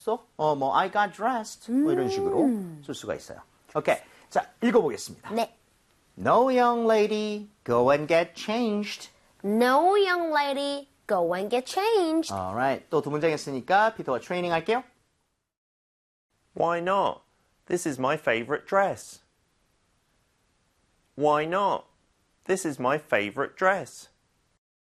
뭐 I got dressed 뭐 이런 식으로 쓸 수가 있어요. 오케이, 자 읽어보겠습니다. 네. No young lady, go and get changed. No young lady, go and get changed. Alright, 또 두 문장 했으니까 피터가 트레이닝 할게요. Why not? This is my favorite dress. Why not? This is my favorite dress.